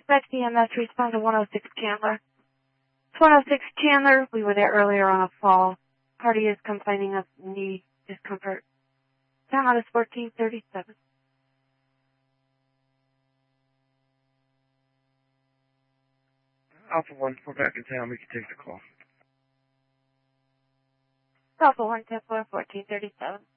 Dispatch EMS, respond to 106 Chandler. It's 106 Chandler. We were there earlier on a fall. Party is complaining of knee discomfort. Time out is 14:37. Alpha 1, we're back in town. We can take the call. Alpha 1, Templar, 14:37.